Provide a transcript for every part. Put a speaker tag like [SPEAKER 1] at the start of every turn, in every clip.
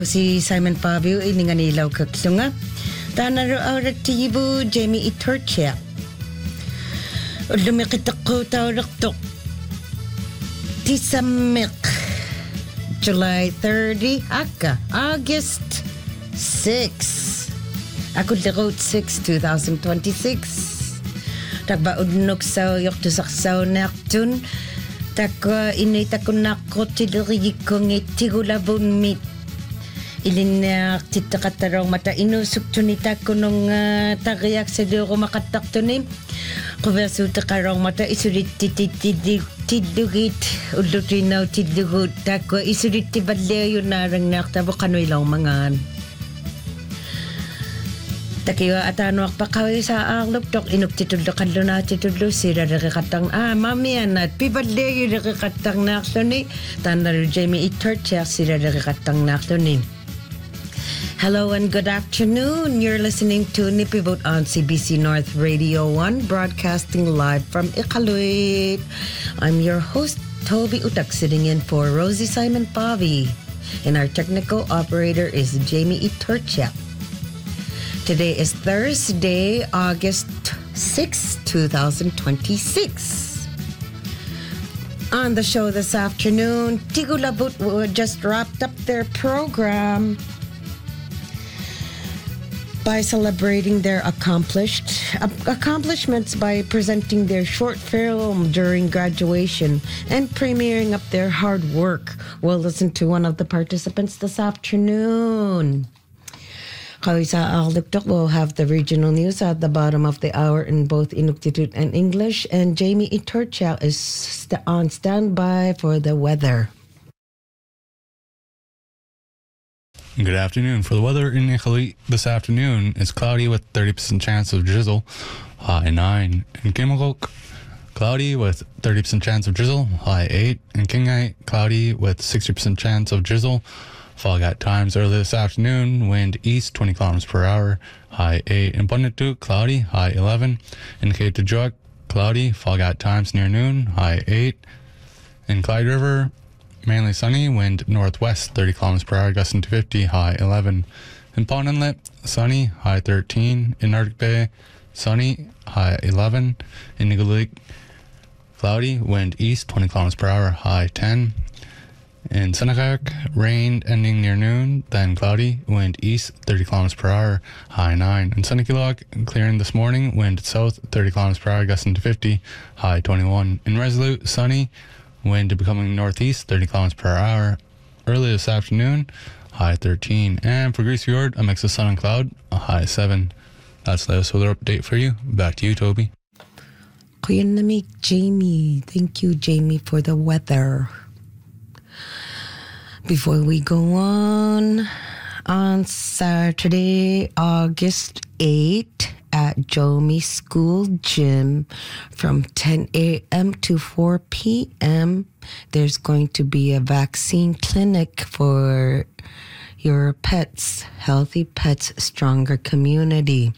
[SPEAKER 1] Si Simon Fabio ininganilaw kaklunga. Tanaro auratibu Jamie Itorchia. Lumikitako tauraktok. Tisamik. July 30. Aka. August 6. Ako lirot 6, 2026. Tagbaudnok sa yok to saksaw naktun. Takwa inay takon nakot tilirikong itigulabon mit. Ilinak titakatarong mata inusuk tunita ko nung tagayak sa luro makatak tunim. Kuverso takarong mata isulit tidugit ulutinaw tidugut takwa isulit tibadleo yun narang naktabo kanoy lang mangan. Takiwa atano akpakawi sa aklop inuk titudlo kadlo na titudlo sira rekatang mami anat pibadleo yun rekatang naklo ni tanaro Jamie Itorchia sira rekatang naklo ni. Hello and good afternoon. You're listening to Nipibot on CBC North Radio 1, broadcasting live from Iqaluit. I'm your host, Toby Utak, sitting in for Rosie Simon Pavi. And our technical operator is Jamie Itorchia. Today is Thursday, August 6, 2026. On the show this afternoon, Tigulabut just wrapped up their program by celebrating their accomplishments by presenting their short film during graduation and premiering up their hard work. We'll listen to one of the participants this afternoon. We'll have the regional news at the bottom of the hour in both Inuktitut and English, and Jamie Itorchia is on standby for the weather.
[SPEAKER 2] Good afternoon. For the weather in Iqaluit this afternoon, it's cloudy with 30% chance of drizzle, high 9. In Kimilok, cloudy with 30% chance of drizzle, high 8. In Kingite, cloudy with 60% chance of drizzle, fog at times early this afternoon, wind east 20 kilometers per hour, high 8. In Bundatut, cloudy, high 11. In Cape Tujuak, cloudy, fog at times near noon, high 8. In Clyde River, mainly sunny, wind northwest 30 kilometers per hour, gusting to 50, high 11. In Pond Inlet, sunny, high 13. In Arctic Bay, sunny, high 11. In Iqaluit, cloudy, wind east 20 kilometers per hour, high 10. In Senakak, rain ending near noon, then cloudy, wind east 30 kilometers per hour, high 9. In Sunnykiloak, clearing this morning, wind south 30 kilometers per hour, gusting to 50, high 21. In Resolute, sunny, wind becoming northeast 30 kilometers per hour early this afternoon, high 13. And for Grease Fjord, a mix of sun and cloud, a high 7. That's the latest weather update for you. Back to you, Toby.
[SPEAKER 1] Kuyanamik Jamie. Thank you, Jamie, for the weather. Before we go on Saturday, August 8, at Jomi School Gym from 10 a.m. to 4 p.m. There's going to be a vaccine clinic for your pets. Healthy Pets, Stronger Community.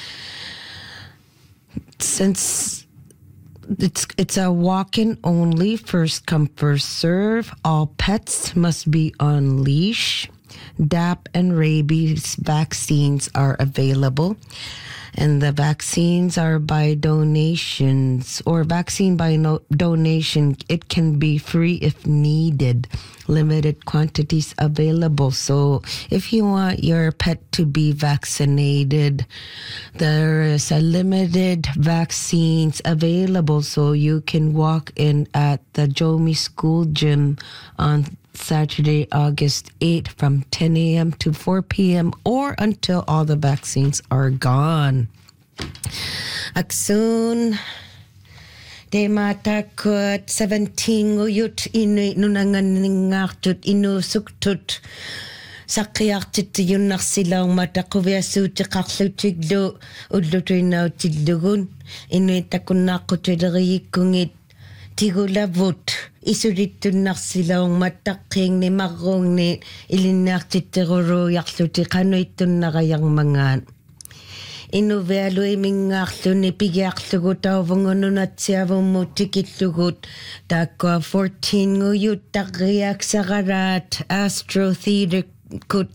[SPEAKER 1] Since it's a walk-in only, first come, first serve, all pets must be on leash. DAP and rabies vaccines are available. And the vaccines are by donations, or vaccine by donation. It can be free if needed. Limited quantities available. So if you want your pet to be vaccinated, there is a limited vaccines available. So you can walk in at the Jomi School Gym on Saturday, August 8 from 10 a.m. to 4 p.m. or until all the vaccines are gone. Aksun, de matakot 17 uyut inu nunanganingartut inusuktut saqiartit yunnar silaung mataquviassuutiqarlutiglu ullutuinautillugun inuitakunnaaqqutileriikkungit tigulavut isurittunnarsilaung mattaqqingni marrungni ilinnaartitteruruuyarluti qanuittunnarayarmangaan Inuvealui mingaarluni pigiarlugu tauvungununatsiavummu tikillugut takwa 14 nguyut tarriaksararat Astro Theatre kut